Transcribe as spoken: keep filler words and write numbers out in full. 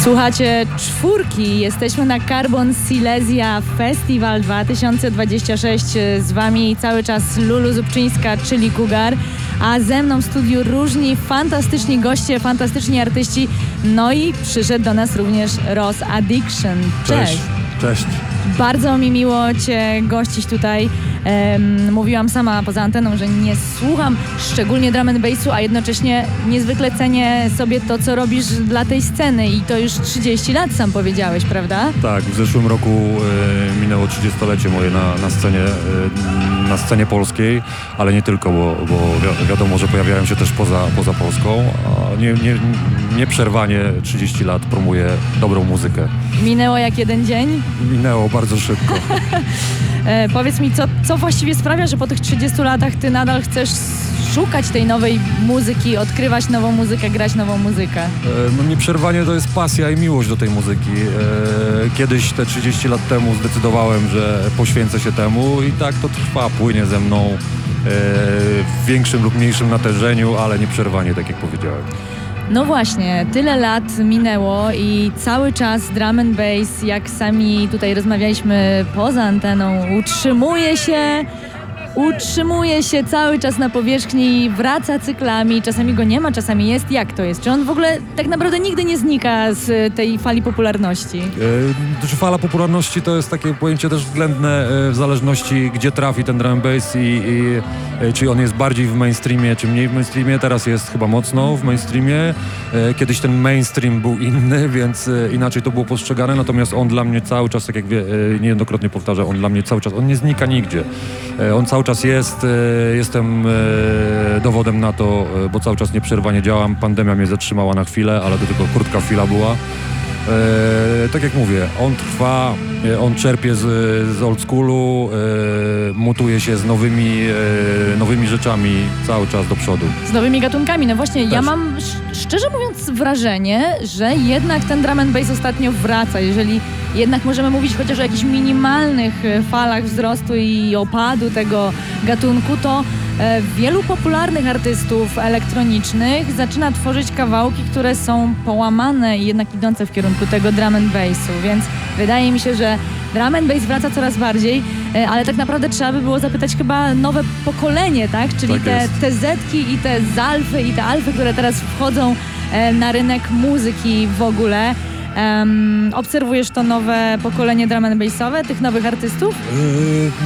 Słuchacie czwórki, jesteśmy na Carbon Silesia Festival dwa tysiące dwudziesty szósty. Z wami cały czas Lulu Zubczyńska, czyli Cougar, a ze mną w studiu różni fantastyczni goście, fantastyczni artyści. No i przyszedł do nas również Ross Addiction. Cześć. Cześć. Cześć. Bardzo mi miło Cię gościć tutaj. Um, mówiłam sama poza anteną, że nie słucham szczególnie drum and bassu, a jednocześnie niezwykle cenię sobie to, co robisz dla tej sceny i to już trzydzieści lat, sam powiedziałeś, prawda? Tak, w zeszłym roku e, minęło trzydziestolecie moje na, na, scenie, e, na scenie polskiej, ale nie tylko, bo, bo wi- wiadomo, że pojawiałem się też poza, poza Polską. A nie, nie, nieprzerwanie trzydzieści lat promuję dobrą muzykę. Minęło jak jeden dzień. Minęło bardzo szybko. E, powiedz mi, co, co właściwie sprawia, że po tych trzydziestu latach ty nadal chcesz szukać tej nowej muzyki, odkrywać nową muzykę, grać nową muzykę? E, no nieprzerwanie to jest pasja i miłość do tej muzyki. E, kiedyś te trzydzieści lat temu zdecydowałem, że poświęcę się temu i tak to trwa, płynie ze mną e, w większym lub mniejszym natężeniu, ale nieprzerwanie, tak jak powiedziałem. No właśnie, tyle lat minęło i cały czas drum and bass, jak sami tutaj rozmawialiśmy poza anteną, utrzymuje się, utrzymuje się cały czas na powierzchni, wraca cyklami, czasami go nie ma, czasami jest. Jak to jest? Czy on w ogóle tak naprawdę nigdy nie znika z tej fali popularności? E, czy fala popularności to jest takie pojęcie też względne e, w zależności gdzie trafi ten drum and bass i, i e, czy on jest bardziej w mainstreamie, czy mniej w mainstreamie. Teraz jest chyba mocno w mainstreamie. E, kiedyś ten mainstream był inny, więc e, inaczej to było postrzegane, natomiast on dla mnie cały czas, tak jak wie, e, niejednokrotnie powtarzam, on dla mnie cały czas, on nie znika nigdzie. E, on cały czas jest, e, jestem e, dowodem na to, e, bo cały czas nieprzerwanie działam. Pandemia mnie zatrzymała na chwilę, ale to tylko krótka chwila była. E, tak jak mówię, on trwa, e, on czerpie z, z old schoolu, e, mutuje się z nowymi, e, nowymi rzeczami cały czas do przodu. Z nowymi gatunkami. No właśnie, Też. ja mam sz- szczerze mówiąc wrażenie, że jednak ten drum and bass ostatnio wraca. Jeżeli jednak możemy mówić chociaż o jakichś minimalnych e, falach wzrostu i opadu tego gatunku, to e, wielu popularnych artystów elektronicznych zaczyna tworzyć kawałki, które są połamane i jednak idące w kierunku tego drum and bassu, więc wydaje mi się, że drum and bass wraca coraz bardziej, e, ale tak naprawdę trzeba by było zapytać chyba nowe pokolenie, tak? Czyli Tak te, jest. te zetki i te zalfy i te alfy, które teraz wchodzą e, na rynek muzyki w ogóle. Um, obserwujesz to nowe pokolenie drum and bassowe, tych nowych artystów? E,